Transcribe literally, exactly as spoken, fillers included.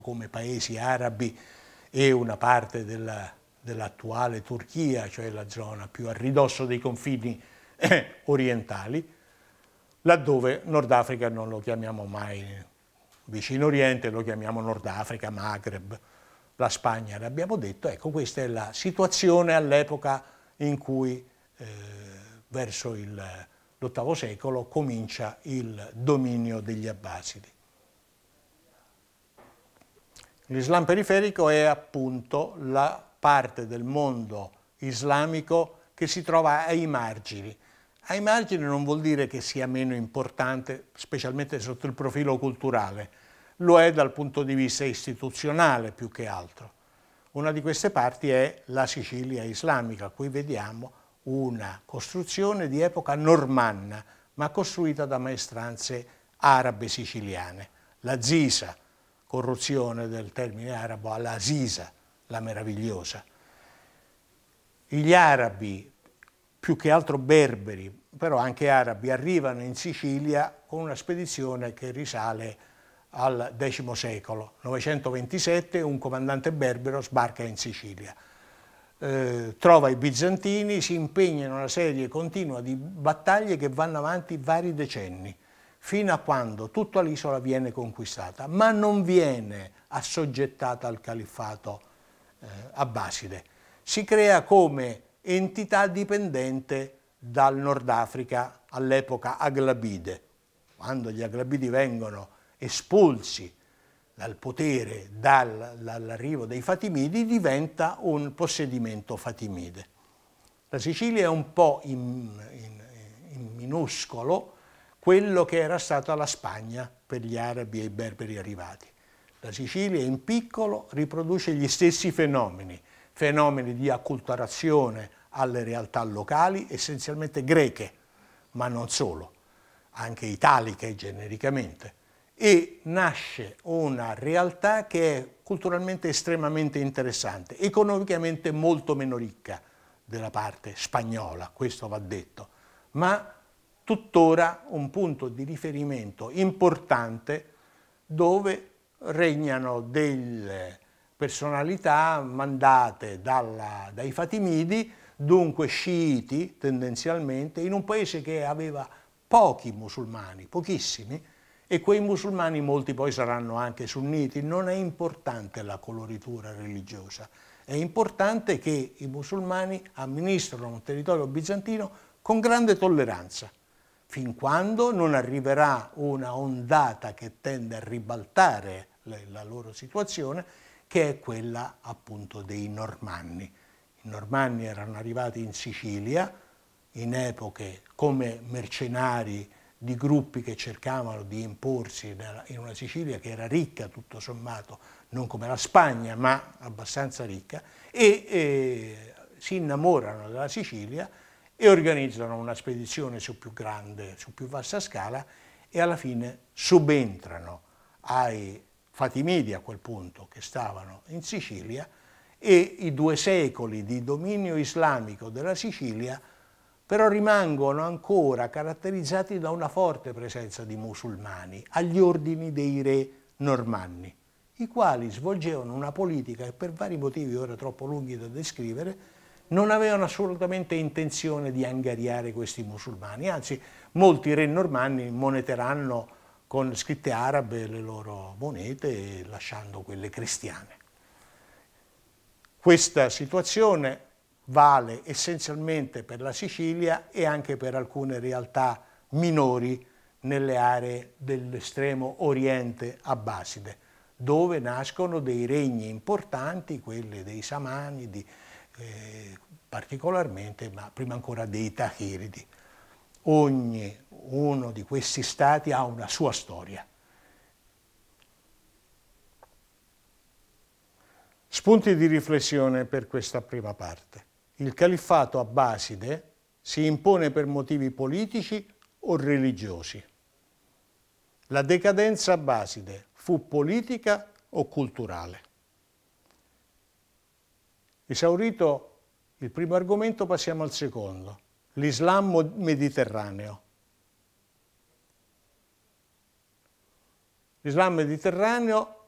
come paesi arabi e una parte della, dell'attuale Turchia, cioè la zona più a ridosso dei confini eh, orientali, laddove Nord Africa non lo chiamiamo mai vicino Oriente, lo chiamiamo Nord Africa, Maghreb, la Spagna, l'abbiamo detto. Ecco, questa è la situazione all'epoca in cui eh, verso l'ottavo secolo comincia il dominio degli Abbasidi. L'Islam periferico è appunto la parte del mondo islamico che si trova ai margini. Ai margini non vuol dire che sia meno importante, specialmente sotto il profilo culturale, lo è dal punto di vista istituzionale più che altro. Una di queste parti è la Sicilia islamica. Qui vediamo una costruzione di epoca normanna, ma costruita da maestranze arabe siciliane. La Zisa, corruzione del termine arabo alla Sisa, la meravigliosa. Gli arabi, più che altro berberi, però anche arabi, arrivano in Sicilia con una spedizione che risale al decimo secolo. novecentoventisette un comandante berbero sbarca in Sicilia. Eh, trova i bizantini, si impegna in una serie continua di battaglie che vanno avanti vari decenni, fino a quando tutta l'isola viene conquistata, ma non viene assoggettata al califfato eh, abbaside. Si crea come entità dipendente dal Nord Africa, all'epoca aglabide. Quando gli aglabidi vengono espulsi dal potere dall'arrivo dei Fatimidi, diventa un possedimento fatimide. La Sicilia è un po' in, in, in minuscolo quello che era stata la Spagna per gli arabi e i berberi arrivati. La Sicilia in piccolo riproduce gli stessi fenomeni, fenomeni di acculturazione alle realtà locali, essenzialmente greche, ma non solo, anche italiche genericamente, e nasce una realtà che è culturalmente estremamente interessante, economicamente molto meno ricca della parte spagnola, questo va detto, ma tuttora un punto di riferimento importante dove regnano delle personalità mandate dalla, dai Fatimidi, dunque sciiti tendenzialmente, in un paese che aveva pochi musulmani, pochissimi, e quei musulmani molti poi saranno anche sunniti. Non è importante la coloritura religiosa, è importante che i musulmani amministrano un territorio bizantino con grande tolleranza, fin quando non arriverà una ondata che tende a ribaltare la loro situazione, che è quella appunto dei Normanni. I Normanni erano arrivati in Sicilia in epoche come mercenari di gruppi che cercavano di imporsi in una Sicilia che era ricca tutto sommato, non come la Spagna, ma abbastanza ricca, e eh, si innamorano della Sicilia e organizzano una spedizione su più grande, su più vasta scala, e alla fine subentrano ai Fatimidi a quel punto che stavano in Sicilia, e i due secoli di dominio islamico della Sicilia però rimangono ancora caratterizzati da una forte presenza di musulmani agli ordini dei re normanni, i quali svolgevano una politica che per vari motivi, ora troppo lunghi da descrivere, non avevano assolutamente intenzione di angariare questi musulmani, anzi molti re normanni moneteranno con scritte arabe le loro monete, lasciando quelle cristiane. Questa situazione vale essenzialmente per la Sicilia e anche per alcune realtà minori nelle aree dell'estremo oriente abbaside, dove nascono dei regni importanti, quelli dei Samani, di, eh, particolarmente, ma prima ancora dei Tahiridi. Ogni uno di questi stati ha una sua storia. Spunti di riflessione per questa prima parte. Il califfato abbaside si impone per motivi politici o religiosi? La decadenza abbaside fu politica o culturale? Esaurito il primo argomento, passiamo al secondo, l'Islam mediterraneo. L'Islam mediterraneo